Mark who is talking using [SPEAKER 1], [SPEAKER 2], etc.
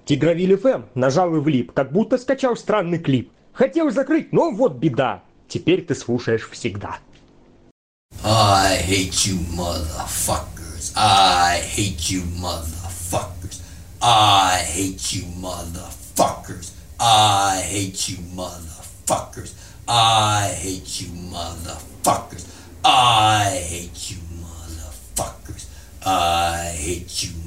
[SPEAKER 1] Тигровиль ФМ нажал и влип, как будто скачал странный клип. Хотел закрыть, но вот беда. Теперь ты слушаешь всегда.
[SPEAKER 2] I hate you motherfuckers. I hate you motherfuckers. I hate you motherfuckers. I hate you motherfuckers. I hate you motherfuckers. I hate you motherfuckers. I hate you